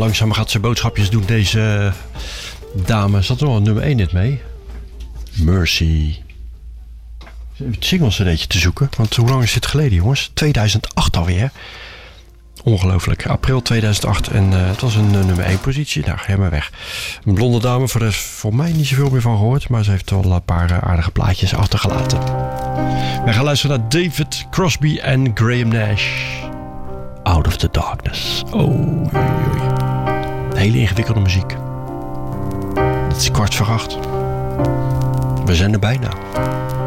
langzaam gaat ze boodschapjes doen. Deze dame zat er nog een nummer 1 net mee. Mercy. Even het single-cd'tje te zoeken. Want hoe lang is dit geleden, jongens? 2008 alweer. Ongelooflijk. April 2008. En het was een nummer 1 positie. Nou, helemaal weg. Een blonde dame. Voor mij niet zoveel meer van gehoord. Maar ze heeft wel een paar aardige plaatjes achtergelaten. Wij gaan luisteren naar David Crosby en Graham Nash. Out of the Darkness. Oh, hele ingewikkelde muziek. Het is 7:15. We zijn er bijna.